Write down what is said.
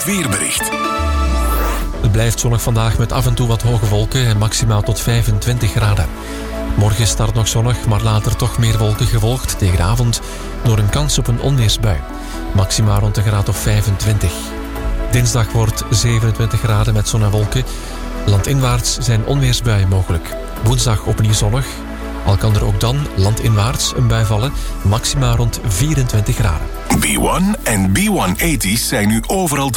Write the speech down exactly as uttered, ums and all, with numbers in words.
Weerbericht. Het blijft zonnig vandaag met af en toe wat hoge wolken en maximaal tot vijfentwintig graden. Morgen start nog zonnig, maar later toch meer wolken, gevolgd tegen de avond door een kans op een onweersbui. Maximaal rond de graad of vijfentwintig. Dinsdag wordt zevenentwintig graden met zon en wolken. Landinwaarts zijn onweersbuien mogelijk. Woensdag opnieuw zonnig. Al kan er ook dan landinwaarts een bui vallen, maximaal rond vierentwintig graden. B one en B honderdtachtig zijn nu overal